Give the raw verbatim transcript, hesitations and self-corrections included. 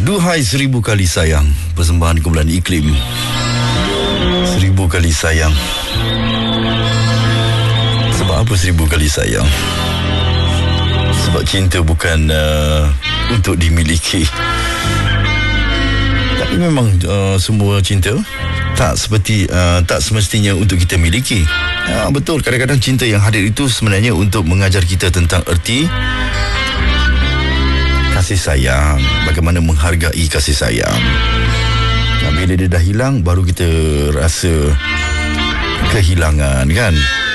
Duhai seribu kali sayang, persembahan kumpulan Iklim. Seribu kali sayang. Sebab apa seribu kali sayang? Sebab cinta bukan uh, untuk dimiliki. Tapi memang uh, semua cinta tak seperti uh, tak semestinya untuk kita miliki. Ya, betul, kadang-kadang cinta yang hadir itu sebenarnya untuk mengajar kita tentang erti kasih sayang, bagaimana menghargai kasih sayang. Nah, bila dia dah hilang, baru kita rasa kehilangan, kan?